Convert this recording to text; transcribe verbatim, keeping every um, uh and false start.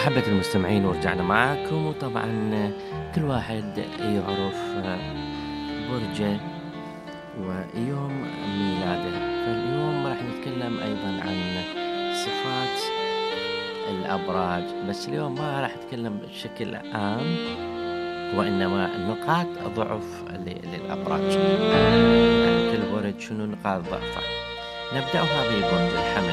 محبة المستمعين ورجعنا معاكم، وطبعا كل واحد يعرف برجه ويوم ميلاده. فاليوم راح نتكلم أيضا عن صفات الأبراج، بس اليوم ما راح أتكلم بشكل عام وإنما نقاط ضعف للأبراج، يعني كل برج شنو نقاط ضعفه. نبدأها ببرج الحمل.